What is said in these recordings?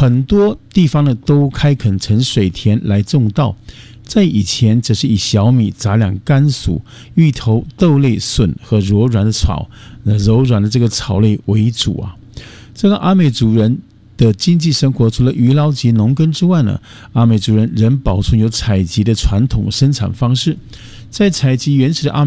很多地方呢都开垦成水田来种稻。在以前则是以小米、杂粮、甘薯、芋头、豆类、笋和柔软的这个草类为主啊。这个阿美族人的经济生活除了渔捞及农耕之外呢，阿美族人仍保存有采集的传统生产方式。在原始的阿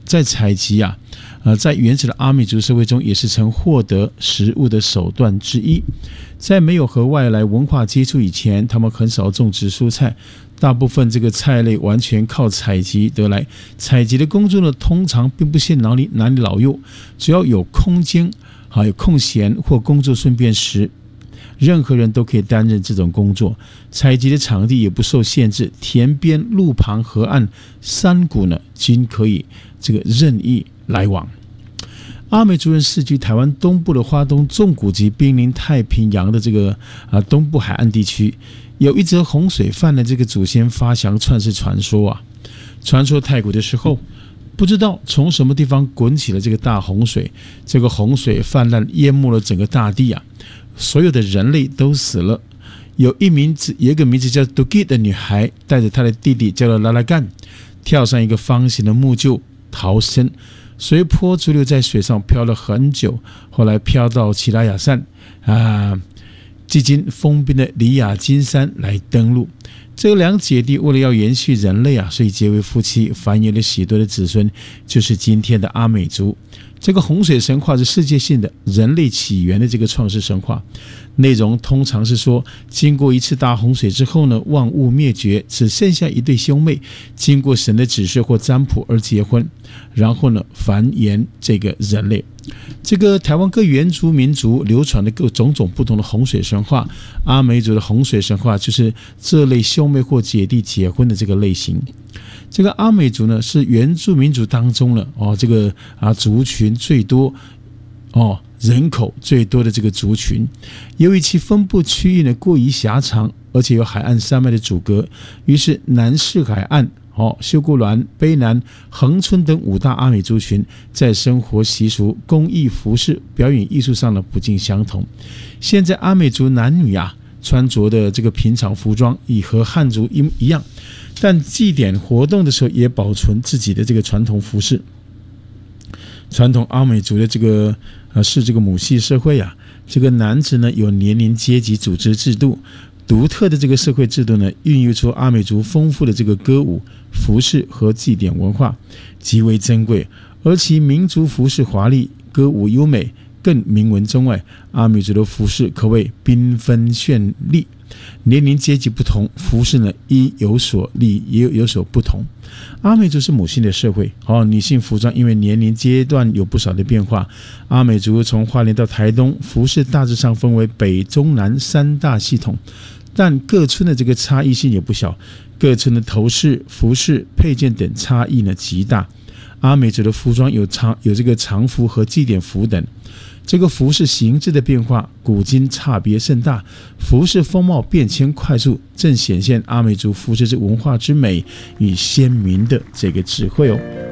美族社会中，也是曾获得食物的手段之一。在没有和外来文化接触以前，他们很少种植蔬菜，大部分这个菜类完全靠采集得来。采集的工作呢，通常并不限男女老幼，只要有空间、有空闲或工作顺便时，任何人都可以担任这种工作。采集的场地也不受限制，田边、路旁、河岸、山谷呢，均可以这个任意来往。阿美族人世居台湾东部的花东纵谷及濒临太平洋的这个东部海岸地区。有一则洪水泛的这个祖先发祥创世传说啊。传说太古的时候，不知道从什么地方滚起了这个大洪水，这个洪水泛滥淹没了整个大地啊，所有的人类都死了。有一个名字叫 Dugi 的女孩，带着她的弟弟叫做拉拉干，跳上一个方形的木臼逃生。随波逐流，在水上漂了很久，后来漂到奇拉雅山即今封闭的里雅金山来登陆。这两姐弟为了要延续人类所以结为夫妻，繁衍了许多的子孙，就是今天的阿美族。这个洪水神话是世界性的人类起源的这个创世神话，内容通常是说，经过一次大洪水之后呢，万物灭绝，只剩下一对兄妹，经过神的指示或占卜而结婚，然后呢繁衍这个人类。这个台湾各原住民族流传的各种不同的洪水神话，阿美族的洪水神话就是这类兄妹或姐弟结婚的这个类型。这个阿美族呢是原住民族当中呢族群最多人口最多的这个族群。由于其分布区域呢过于狭长，而且有海岸山脉的阻隔，于是南势海岸、秀姑峦、卑南、恒春等5大阿美族群在生活习俗、工艺、服饰、表演艺术上呢不尽相同。现在阿美族男女穿着的这个平常服装已和汉族一样，但祭典活动的时候也保存自己的这个传统服饰。传统阿美族的这个是这个母系社会这个男子呢有年龄阶级组织制度，独特的这个社会制度呢孕育出阿美族丰富的这个歌舞、服饰和祭典文化，极为珍贵。而其民族服饰华丽，歌舞优美，更名闻中外。阿美族的服饰可谓缤纷绚丽，年龄阶级不同，服饰呢亦有所不同。阿美族是母性的社会，女性服装因为年龄阶段有不少的变化。阿美族从花莲到台东，服饰大致上分为北中南3大系统，但各村的这个差异性也不小，各村的头饰、服饰、配件等差异呢极大。阿美族的服装有这个常服和祭典服等。这个服饰形制的变化古今差别甚大，服饰风貌变迁快速，正显现阿美族服饰之文化之美与鲜明的这个智慧